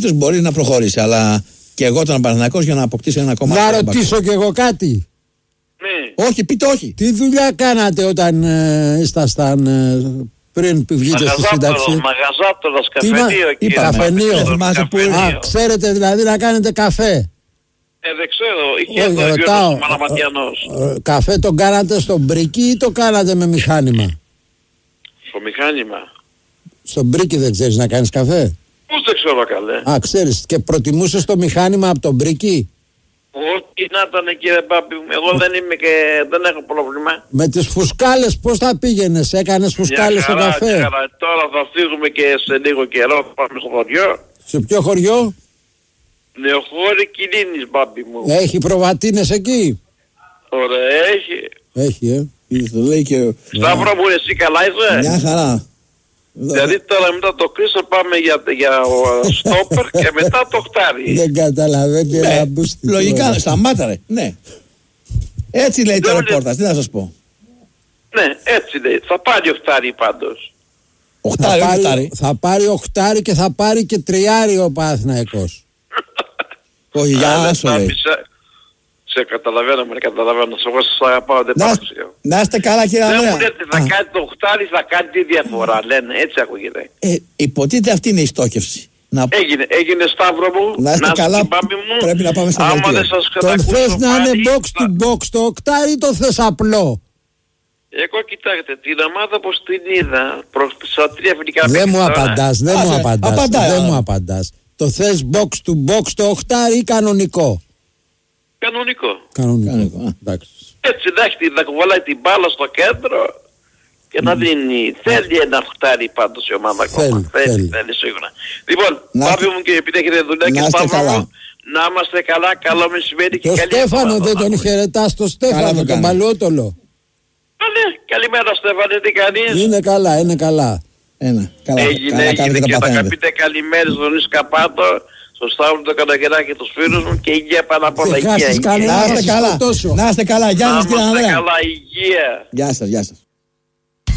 περίπτωση μπορεί να προχωρήσει. Αλλά και εγώ ήταν Παναθηναϊκός για να αποκτήσω ένα κομμάτι. Να ρωτήσω κι εγώ κάτι. Ναι. Όχι, πείτε όχι. Τι δουλειά κάνατε όταν ήσασταν πριν βγείτε στη σύνταξη? Μαγαζάτορας, καφενείο. Καφενείο. Θυμάσαι που Α, ξέρετε δηλαδή να κάνετε καφέ. Δεν ξέρω, είχε εδώ ο Γιώργος Μαλαματιανός. Καφέ τον κάνατε στο μπρίκι ή το κάνατε με μηχάνημα? Στο μηχάνημα. Στο μπρίκι δεν ξέρεις να κάνεις καφέ? Πώς δεν ξέρω καλέ. Α, ξέρεις, και προτιμούσες το μηχάνημα από το μπρίκι? Ό,τι να ήταν κύριε Πάπη μου, εγώ δεν είμαι και δεν έχω πρόβλημα. Με τις φουσκάλες πώς θα πήγαινες, έκανες φουσκάλες στο καφέ? Τώρα θα φύγουμε και σε λίγο καιρό, θα πάμε στο χωριό. Σε ποιο χωριό? Νεοχώρη Κιλίνης, Πάπη μου. Έχει προβατίνες εκεί? Ωραία, έχει. Έχει, Το λέει και. Σταύρο μου, εσύ καλά είσαι? Μια χαρά. Δηλαδή τώρα μετά το κρίσο πάμε για στόπερ και μετά το χτάρι. Δεν καταλαβαίνει ένα μπούστι. Λογικά, σταμάτα ρε. Ναι. Έτσι λέει το ρεπόρταζ, τι να σας πω. Ναι, έτσι λέει. Θα πάρει ο χτάρι πάντως. Οχτάρι. Θα πάρει οχτάρι και θα πάρει και τριάρι ο Παναθηναϊκός. Όχι, για άσο λέει. Σε καταλαβαίνω, με καταλαβαίνω. Εγώ σας αγαπάω, δεν πάω. Να είστε καλά κύριε Δεν Ανδρέα. μου λέτε θα κάνει το χτάρι, θα κάνει τη διαφορά. Λένε, έτσι ακούγεται. Υποτίθεται αυτή είναι η στόχευση. Έγινε Σταύρο μου, να είστε καλά, πρέπει να πάμε στο άμα δελτίο. δεν σας Τον κατακούσω θες να είναι πάλι, box to box το οκτάρι ή το θες απλό? Εγώ κοιτάξτε, την ομάδα πως την είδα στα τρία φιλικά Δεν μου παιχνίδια, απαντάς, δεν μου απαντάει. δεν μου απαντάς. Το θες box to box το οκτάρι ή κανονικό? Κανονικό. Εντάξει. Έτσι να κουβαλάει την μπάλα στο κέντρο και να δίνει. Θέλει ένα χτάρι πάντως η ομάδα ακόμα. Θέλει σίγουρα. Λοιπόν, Πάπη μου και επειδή έχετε δουλειά και Σταύρο μου, να είμαστε καλά, καλό μεσημέρι και Το καλή Στέφανο εβδομάδα. δεν τον χαιρετάς, το Στέφανο, τον Παλαιότολο? Ναι, καλημέρα Στέφανε, τι κάνεις? Είναι καλά, είναι καλά. Έγινε και θα πείτε καλημέρες στον Ισκαπάτο, στον Σταύρο, τον Καναγεράκη, τους φίλους μου και υγεία πάνω απ' όλα. Να είστε καλά. Να είστε καλά. Γεια σας κύριε Ανδρέα. Να είστε καλά, υγεία. Γεια σας.